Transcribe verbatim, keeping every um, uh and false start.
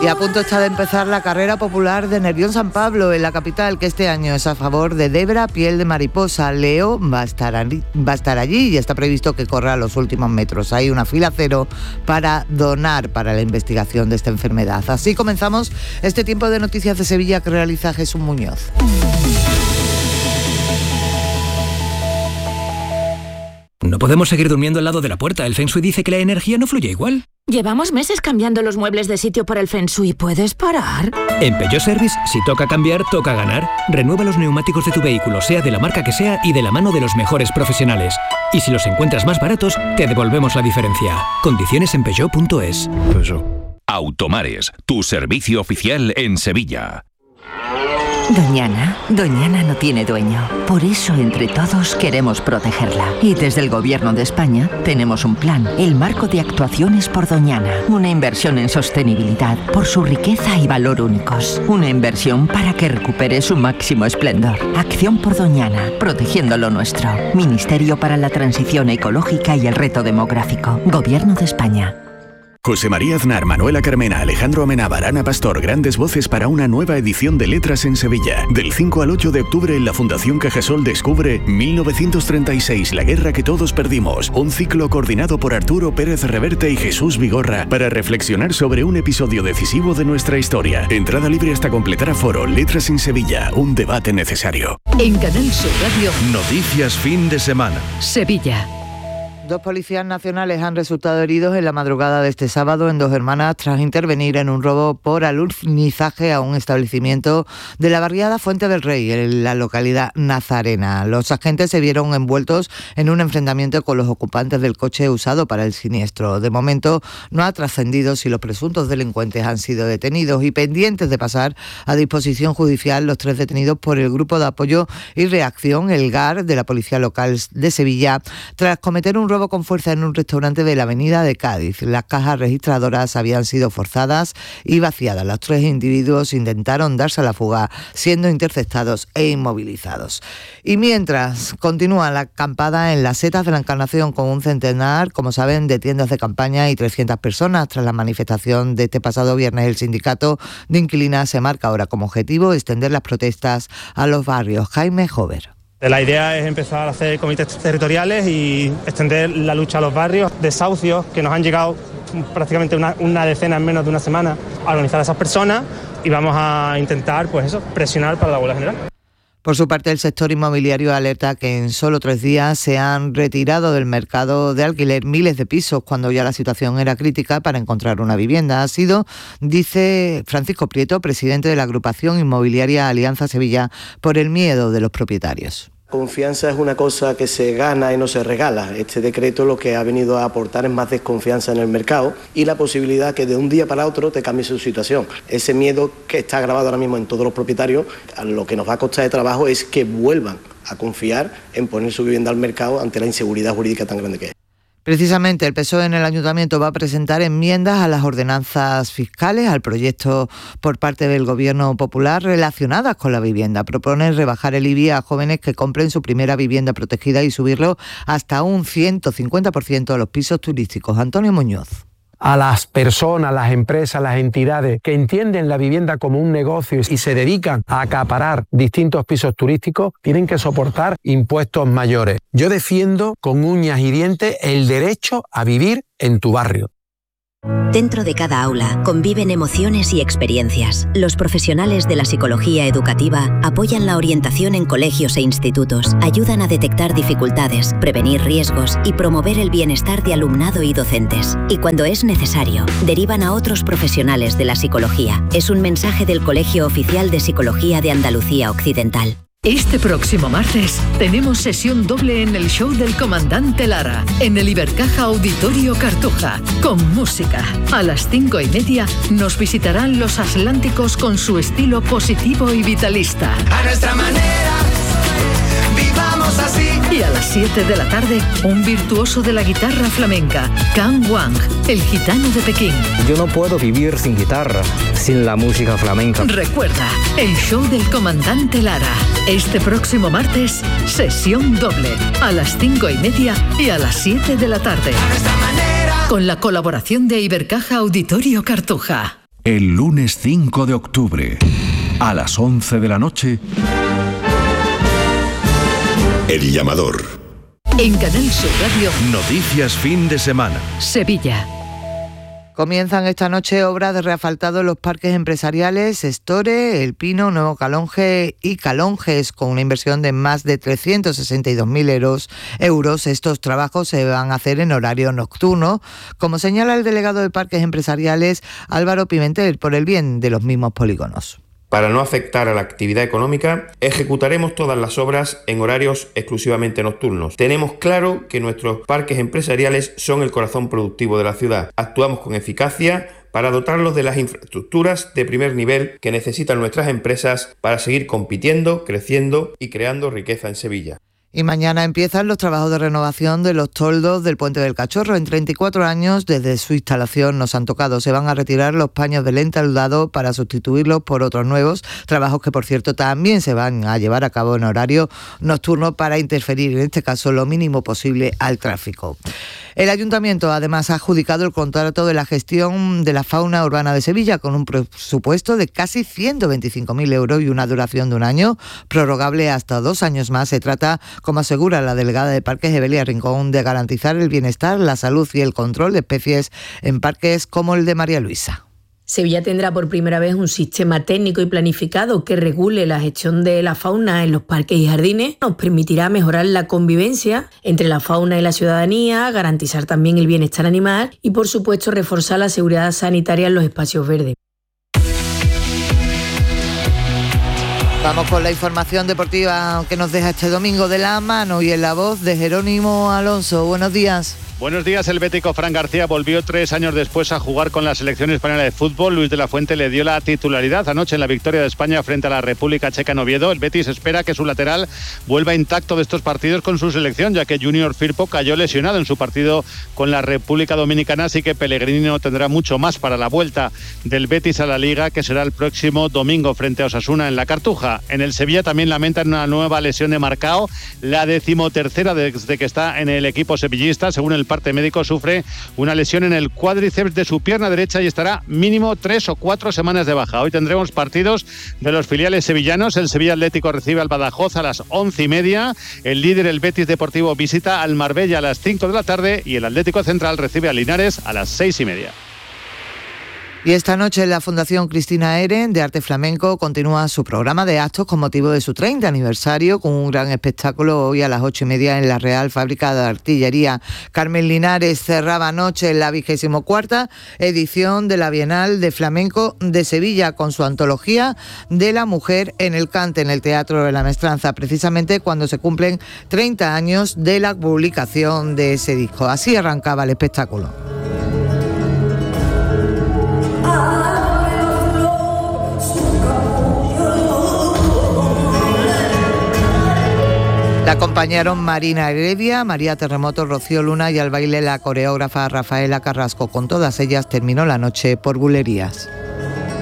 Y a punto está de empezar la carrera popular de Nervión San Pablo en la capital, que este año es a favor de Debra Piel de Mariposa. Leo va a estar, va a estar allí y está previsto que corra los últimos metros. Hay una fila cero para donar para la investigación de esta enfermedad. Así comenzamos este tiempo de noticias de Sevilla que realiza Jesús Muñoz. No podemos seguir durmiendo al lado de la puerta. El Feng Shui dice que la energía no fluye igual. Llevamos meses cambiando los muebles de sitio por el Feng Shui. ¿Puedes parar? En Peugeot Service, si toca cambiar, toca ganar. Renueva los neumáticos de tu vehículo, sea de la marca que sea y de la mano de los mejores profesionales. Y si los encuentras más baratos, te devolvemos la diferencia. Condiciones en peugeot punto es. Automares, tu servicio oficial en Sevilla. Doñana, Doñana no tiene dueño. Por eso, entre todos, queremos protegerla. Y desde el Gobierno de España tenemos un plan, el Marco de Actuaciones por Doñana. Una inversión en sostenibilidad, por su riqueza y valor únicos. Una inversión para que recupere su máximo esplendor. Acción por Doñana, protegiendo lo nuestro. Ministerio para la Transición Ecológica y el Reto Demográfico. Gobierno de España. José María Aznar, Manuela Carmena, Alejandro Amenábar, Ana Pastor, grandes voces para una nueva edición de Letras en Sevilla. Del cinco al ocho de octubre en la Fundación Cajasol descubre mil novecientos treinta y seis, la guerra que todos perdimos. Un ciclo coordinado por Arturo Pérez Reverte y Jesús Vigorra para reflexionar sobre un episodio decisivo de nuestra historia. Entrada libre hasta completar aforo. Letras en Sevilla, un debate necesario. En Canal Sur Radio. Noticias fin de semana. Sevilla. Dos policías nacionales han resultado heridos en la madrugada de este sábado en Dos Hermanas tras intervenir en un robo por alunizaje a un establecimiento de la barriada Fuente del Rey, en la localidad nazarena. Los agentes se vieron envueltos en un enfrentamiento con los ocupantes del coche usado para el siniestro. De momento no ha trascendido si los presuntos delincuentes han sido detenidos y pendientes de pasar a disposición judicial los tres detenidos por el Grupo de Apoyo y Reacción, el G A R, de la Policía Local de Sevilla, tras cometer un robo con fuerza en un restaurante de la avenida de Cádiz. Las cajas registradoras habían sido forzadas y vaciadas. Los tres individuos intentaron darse a la fuga, siendo interceptados e inmovilizados. Y mientras continúa la acampada en las Setas de la Encarnación con un centenar, como saben, de tiendas de campaña y trescientas personas. Tras la manifestación de este pasado viernes, el sindicato de inquilinas se marca ahora como objetivo extender las protestas a los barrios. Jaime Jover. La idea es empezar a hacer comités territoriales y extender la lucha a los barrios, desahucios que nos han llegado prácticamente una, una decena en menos de una semana, a organizar a esas personas y vamos a intentar, pues eso, presionar para la huelga general. Por su parte, el sector inmobiliario alerta que en solo tres días se han retirado del mercado de alquiler miles de pisos cuando ya la situación era crítica para encontrar una vivienda. Ha sido, dice Francisco Prieto, presidente de la agrupación inmobiliaria Alianza Sevilla, por el miedo de los propietarios. Confianza es una cosa que se gana y no se regala. Este decreto lo que ha venido a aportar es más desconfianza en el mercado y la posibilidad que de un día para otro te cambie su situación. Ese miedo que está grabado ahora mismo en todos los propietarios, lo que nos va a costar de trabajo es que vuelvan a confiar en poner su vivienda al mercado ante la inseguridad jurídica tan grande que es. Precisamente el P S O E en el Ayuntamiento va a presentar enmiendas a las ordenanzas fiscales, al proyecto por parte del Gobierno Popular relacionadas con la vivienda. Propone rebajar el I B I a jóvenes que compren su primera vivienda protegida y subirlo hasta un ciento cincuenta por ciento a los pisos turísticos. Antonio Muñoz. A las personas, las empresas, las entidades que entienden la vivienda como un negocio y se dedican a acaparar distintos pisos turísticos, tienen que soportar impuestos mayores. Yo defiendo con uñas y dientes el derecho a vivir en tu barrio. Dentro de cada aula conviven emociones y experiencias. Los profesionales de la psicología educativa apoyan la orientación en colegios e institutos, ayudan a detectar dificultades, prevenir riesgos y promover el bienestar de alumnado y docentes. Y cuando es necesario, derivan a otros profesionales de la psicología. Es un mensaje del Colegio Oficial de Psicología de Andalucía Occidental. Este próximo martes tenemos sesión doble en el show del Comandante Lara, en el Ibercaja Auditorio Cartuja, con música. A las cinco y media nos visitarán los Atlánticos con su estilo positivo y vitalista. A nuestra manera, vivamos así. Y a las siete de la tarde, un virtuoso de la guitarra flamenca, Can Wang, el gitano de Pekín. Yo no puedo vivir sin guitarra, sin la música flamenca. Recuerda, el show del Comandante Lara. Este próximo martes, sesión doble, a las cinco y media y a las siete de la tarde. Con la colaboración de Ibercaja Auditorio Cartuja. El lunes cinco de octubre, a las once de la noche, El Llamador. En Canal Sur Radio, Noticias fin de semana. Sevilla. Comienzan esta noche obras de reasfaltado en los parques empresariales Estore, El Pino, Nuevo Calonge y Calonges, con una inversión de más de trescientos sesenta y dos mil euros. Estos trabajos se van a hacer en horario nocturno, como señala el delegado de Parques Empresariales Álvaro Pimentel, por el bien de los mismos polígonos. Para no afectar a la actividad económica, ejecutaremos todas las obras en horarios exclusivamente nocturnos. Tenemos claro que nuestros parques empresariales son el corazón productivo de la ciudad. Actuamos con eficacia para dotarlos de las infraestructuras de primer nivel que necesitan nuestras empresas para seguir compitiendo, creciendo y creando riqueza en Sevilla. Y mañana empiezan los trabajos de renovación de los toldos del Puente del Cachorro. En treinta y cuatro años desde su instalación nos han tocado. Se van a retirar los paños del entablado para sustituirlos por otros nuevos. Trabajos que, por cierto, también se van a llevar a cabo en horario nocturno para interferir, en este caso, lo mínimo posible al tráfico. El Ayuntamiento, además, ha adjudicado el contrato de la gestión de la fauna urbana de Sevilla con un presupuesto de casi ciento veinticinco mil euros y una duración de un año, prorrogable hasta dos años más. Se trata, como asegura la delegada de Parques Evelia Rincón, de garantizar el bienestar, la salud y el control de especies en parques como el de María Luisa. Sevilla tendrá por primera vez un sistema técnico y planificado que regule la gestión de la fauna en los parques y jardines. Nos permitirá mejorar la convivencia entre la fauna y la ciudadanía, garantizar también el bienestar animal y, por supuesto, reforzar la seguridad sanitaria en los espacios verdes. Vamos con la información deportiva que nos deja este domingo de la mano y en la voz de Jerónimo Alonso. Buenos días. Buenos días. El bético Fran García volvió tres años después a jugar con la selección española de fútbol. Luis de la Fuente le dio la titularidad anoche en la victoria de España frente a la República Checa en Oviedo. El Betis espera que su lateral vuelva intacto de estos partidos con su selección, ya que Junior Firpo cayó lesionado en su partido con la República Dominicana, así que Pellegrini no tendrá mucho más para la vuelta del Betis a la Liga, que será el próximo domingo frente a Osasuna en la Cartuja. En el Sevilla también lamentan una nueva lesión de Marcao, la decimotercera desde que está en el equipo sevillista. Según el parte médico, sufre una lesión en el cuádriceps de su pierna derecha y estará mínimo tres o cuatro semanas de baja. Hoy tendremos partidos de los filiales sevillanos. El Sevilla Atlético recibe al Badajoz a las once y media. El líder, el Betis Deportivo, visita al Marbella a las cinco de la tarde y el Atlético Central recibe a Linares a las seis y media. Y esta noche la Fundación Cristina Eren de Arte Flamenco continúa su programa de actos con motivo de su treinta aniversario, con un gran espectáculo hoy a las ocho y media en la Real Fábrica de Artillería. Carmen Linares cerraba anoche la vigésimo cuarta edición de la Bienal de Flamenco de Sevilla con su antología de la mujer en el cante en el Teatro de la Maestranza, precisamente cuando se cumplen treinta años de la publicación de ese disco. Así arrancaba el espectáculo. La acompañaron Marina Heredia, María Terremoto, Rocío Luna y al baile la coreógrafa Rafaela Carrasco. Con todas ellas terminó la noche por bulerías.